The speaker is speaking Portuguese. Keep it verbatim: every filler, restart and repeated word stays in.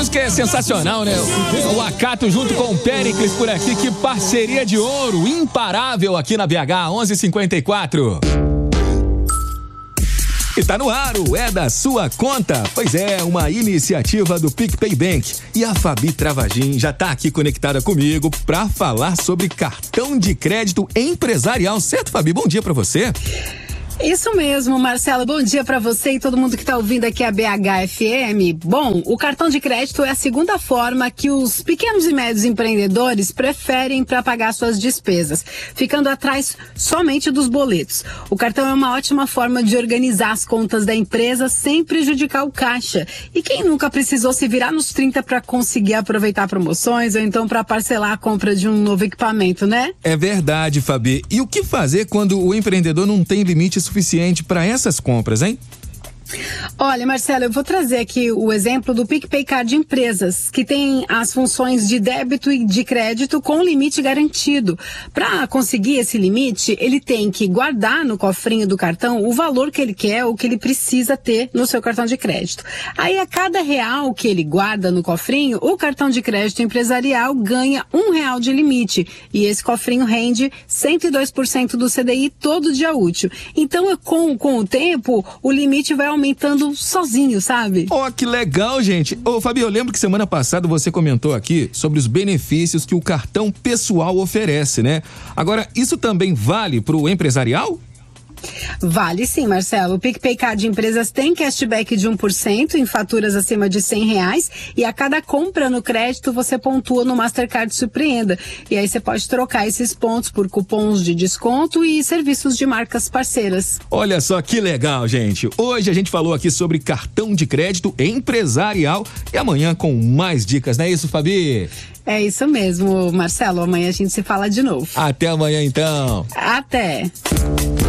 música é sensacional, né? O Acato junto com o Péricles por aqui, que parceria de ouro, imparável aqui na B H, onze e cinquenta e quatro. E tá no ar, o É da Sua Conta. Pois é, uma iniciativa do PicPay Bank. E a Fabi Travagin já tá aqui conectada comigo pra falar sobre cartão de crédito empresarial. Certo, Fabi? Bom dia pra você. Isso mesmo, Marcelo. Bom dia para você e todo mundo que está ouvindo aqui a B H F M. Bom, o cartão de crédito é a segunda forma que os pequenos e médios empreendedores preferem para pagar suas despesas, ficando atrás somente dos boletos. O cartão é uma ótima forma de organizar as contas da empresa sem prejudicar o caixa. E quem nunca precisou se virar nos trinta para conseguir aproveitar promoções ou então para parcelar a compra de um novo equipamento, né? É verdade, Fabi. E o que fazer quando o empreendedor não tem limite suficiente para essas compras, hein? Olha, Marcelo, eu vou trazer aqui o exemplo do PicPay Card Empresas, que tem as funções de débito e de crédito com limite garantido. Para conseguir esse limite, ele tem que guardar no cofrinho do cartão o valor que ele quer ou que ele precisa ter no seu cartão de crédito. Aí, a cada real que ele guarda no cofrinho, o cartão de crédito empresarial ganha um real de limite. E esse cofrinho rende cento e dois por cento do C D I todo dia útil. Então, com, com o tempo, o limite vai aumentando sozinho, sabe? Ó, oh, que legal, gente. Ô, Fabi, eu lembro que semana passada você comentou aqui sobre os benefícios que o cartão pessoal oferece, né? Agora, isso também vale pro empresarial? Vale sim, Marcelo. O PicPay Card Empresas tem cashback de um por cento em faturas acima de cem reais e a cada compra no crédito você pontua no Mastercard Surpreenda. E aí você pode trocar esses pontos por cupons de desconto e serviços de marcas parceiras. Olha só que legal, gente. Hoje a gente falou aqui sobre cartão de crédito empresarial e amanhã com mais dicas, não é isso, Fabi? É isso mesmo, Marcelo. Amanhã a gente se fala de novo. Até amanhã, então. Até.